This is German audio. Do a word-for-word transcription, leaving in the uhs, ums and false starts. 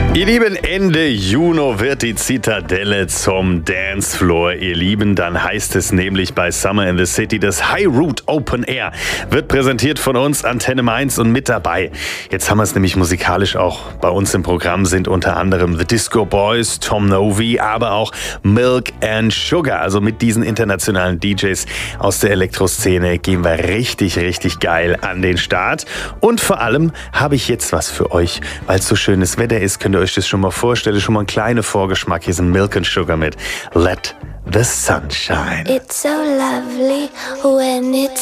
Ihr Lieben, Ende Juni wird die Zitadelle zum Dancefloor. Ihr Lieben, dann heißt es nämlich bei Summer in the City, das High Root Open Air wird präsentiert von uns, Antenne Mainz, und mit dabei. Jetzt haben wir es nämlich musikalisch auch bei uns im Programm, sind unter anderem The Disco Boys, Tom Novy, aber auch Milk and Sugar. Also mit diesen internationalen D Js aus der Elektroszene gehen wir richtig, richtig geil an den Start. Und vor allem habe ich jetzt was für euch, weil es so schönes Wetter ist, könnt ihr euch das schon mal vorstellen, schon mal einen kleinen Vorgeschmack. Hier sind Milk and Sugar mit Let the Sun Shine. It's so lovely when it's